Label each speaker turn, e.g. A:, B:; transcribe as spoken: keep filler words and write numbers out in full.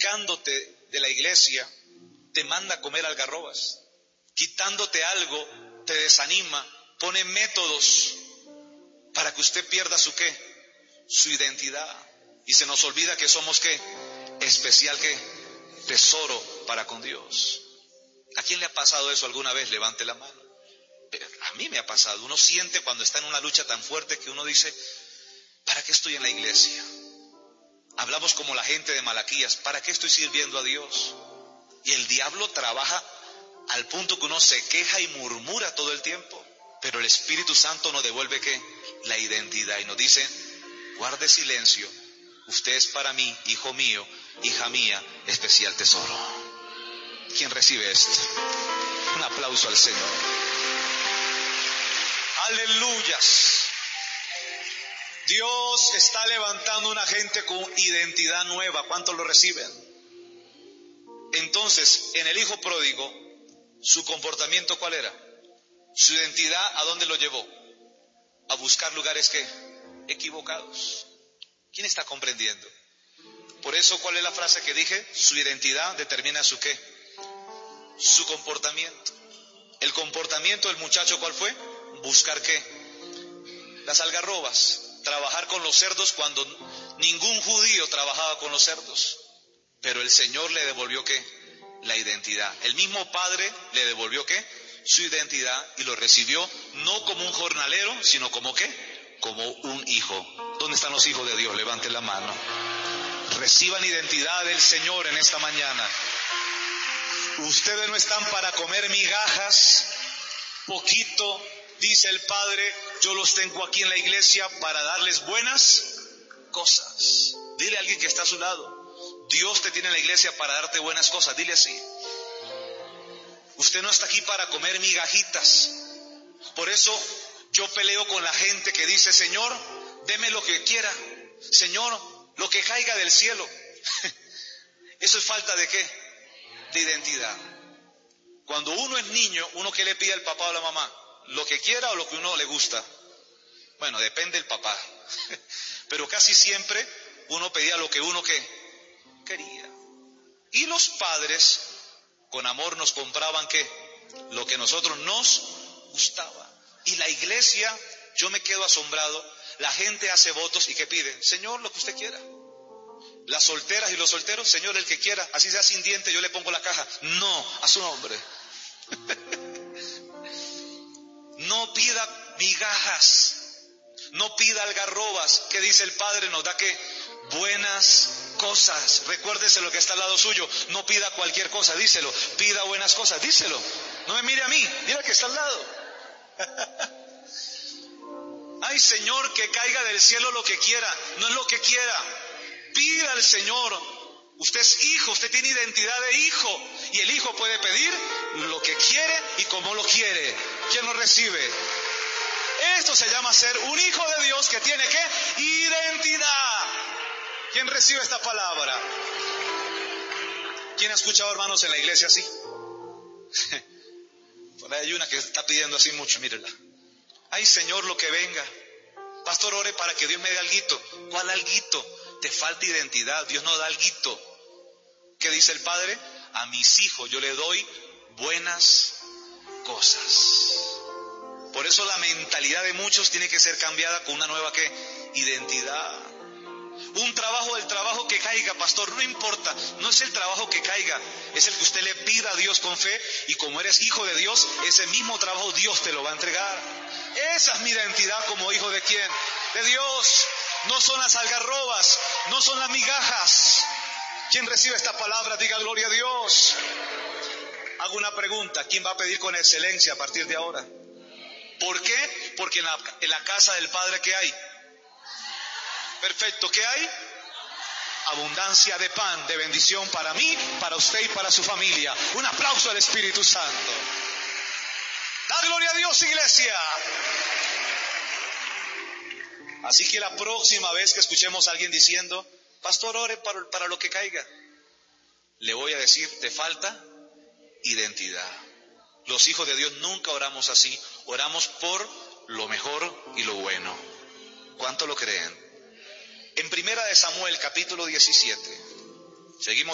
A: sacándote de la iglesia, te manda a comer algarrobas. Quitándote algo, te desanima, pone métodos para que usted pierda su ¿qué? Su identidad. Y se nos olvida que somos ¿qué? Especial ¿qué? Tesoro para con Dios. ¿A quién le ha pasado eso alguna vez? Levante la mano. A mí me ha pasado. Uno siente cuando está en una lucha tan fuerte que uno dice, ¿para qué estoy en la iglesia? Hablamos como la gente de Malaquías, ¿para qué estoy sirviendo a Dios? Y el diablo trabaja al punto que uno se queja y murmura todo el tiempo. Pero el Espíritu Santo nos devuelve ¿qué? La identidad y nos dice, guarde silencio, usted es para mí, hijo mío, hija mía, especial tesoro. ¿Quién recibe esto? Un aplauso al Señor. Aleluyas. Dios está levantando una gente con identidad nueva. ¿Cuántos lo reciben? Entonces, en el hijo pródigo, ¿su comportamiento cuál era? Su identidad, ¿a dónde lo llevó? A buscar lugares ¿qué? Equivocados. ¿Quién está comprendiendo? Por eso, ¿cuál es la frase que dije? Su identidad determina su ¿qué? Su comportamiento. El comportamiento del muchacho, ¿cuál fue? Buscar ¿qué? Las algarrobas. Trabajar con los cerdos cuando ningún judío trabajaba con los cerdos. Pero el Señor le devolvió ¿qué? La identidad. El mismo Padre le devolvió ¿qué? Su identidad y lo recibió no como un jornalero, sino como ¿qué? Como un hijo. ¿Dónde están los hijos de Dios? Levanten la mano. Reciban identidad del Señor en esta mañana. Ustedes no están para comer migajas, poquito, dice el Padre, yo los tengo aquí en la iglesia para darles buenas cosas. Dile a alguien que está a su lado, Dios te tiene en la iglesia para darte buenas cosas, dile así. Usted no está aquí para comer migajitas. Por eso yo peleo con la gente que dice, Señor, deme lo que quiera. Señor, lo que caiga del cielo. Eso es falta de ¿qué? De identidad. Cuando uno es niño, uno ¿qué le pide al papá o a la mamá? ¿Lo que quiera o lo que uno le gusta? Bueno, depende del papá. Pero casi siempre uno pedía lo que uno ¿qué? Quería. Y los padres con amor nos compraban ¿qué? Lo que a nosotros nos gustaba. Y la iglesia, yo me quedo asombrado, la gente hace votos y ¿qué pide? Señor, lo que usted quiera. Las solteras y los solteros, Señor, el que quiera, así sea sin diente, yo le pongo la caja. No, a su nombre. No pida migajas, no pida algarrobas. ¿Qué dice el Padre? Nos da ¿qué? Buenas cosas. Recuérdese lo que está al lado suyo. No pida cualquier cosa, díselo. Pida buenas cosas, díselo. No me mire a mí, mira que está al lado. Ay, Señor, que caiga del cielo lo que quiera. No es lo que quiera. Pida al Señor. Usted es hijo, usted tiene identidad de hijo. Y el hijo puede pedir lo que quiere y como lo quiere. ¿Quién lo recibe? Esto se llama ser un hijo de Dios que tiene ¿qué? Identidad. ¿Quién recibe esta palabra? ¿Quién ha escuchado hermanos en la iglesia así? Por ahí hay una que está pidiendo así mucho, mírenla. Ay, Señor, lo que venga. Pastor, ore para que Dios me dé alguito. ¿Cuál alguito? Te falta identidad, Dios no da alguito. ¿Qué dice el Padre? A mis hijos yo le doy buenas cosas. Por eso la mentalidad de muchos tiene que ser cambiada con una nueva ¿qué? Identidad. Un trabajo, el trabajo que caiga, pastor, no importa, no es el trabajo que caiga, es el que usted le pida a Dios con fe, y como eres hijo de Dios, ese mismo trabajo Dios te lo va a entregar. Esa es mi identidad como hijo de quién? De Dios. No son las algarrobas, no son las migajas. ¿Quién recibe esta palabra? Diga gloria a Dios. Hago una pregunta, ¿quién va a pedir con excelencia a partir de ahora? ¿Por qué? Porque en la, en la casa del Padre ¿qué hay? Perfecto, ¿qué hay? Abundancia de pan, de bendición para mí, para usted y para su familia. Un aplauso al Espíritu Santo. Da gloria a Dios, iglesia. Así que la próxima vez que escuchemos a alguien diciendo, pastor, ore para, para lo que caiga, le voy a decir, te falta identidad. Los hijos de Dios nunca oramos así, oramos por lo mejor y lo bueno. ¿Cuánto lo creen? En Primera de Samuel, capítulo diecisiete, seguimos